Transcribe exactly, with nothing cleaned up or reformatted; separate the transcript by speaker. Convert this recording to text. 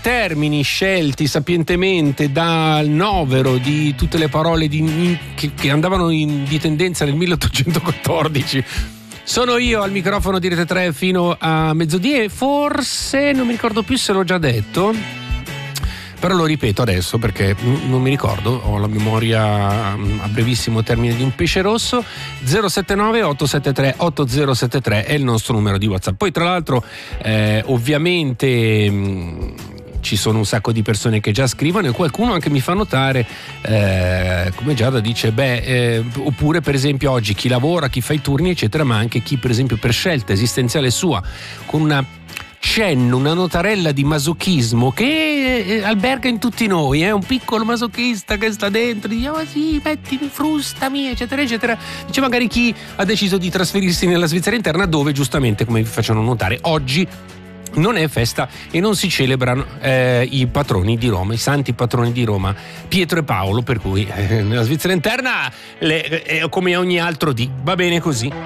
Speaker 1: termini scelti sapientemente dal novero di tutte le parole di, in, che, che andavano in, di tendenza nel milleottocentoquattordici. Sono io al microfono di Rete tre fino a mezzodì e forse non mi ricordo più se l'ho già detto, però lo ripeto adesso perché non mi ricordo, ho la memoria a brevissimo termine di un pesce rosso. Zero sette nove otto sette tre otto zero sette tre è il nostro numero di WhatsApp. Poi tra l'altro eh, ovviamente mh, ci sono un sacco di persone che già scrivono e qualcuno anche mi fa notare, eh, come Giada dice, beh, eh, oppure per esempio oggi chi lavora, chi fa i turni eccetera, ma anche chi per esempio per scelta esistenziale sua, con una cenno, una notarella di masochismo che eh, alberga in tutti noi, è eh? un piccolo masochista che sta dentro, dice oh sì, mettimi, frustami eccetera eccetera. Dice magari chi ha deciso di trasferirsi nella Svizzera interna, dove giustamente, come vi facciano notare, oggi non è festa e non si celebrano eh, i patroni di Roma, i santi patroni di Roma, Pietro e Paolo, per cui eh, nella Svizzera interna le, eh, come ogni altro dì va bene così.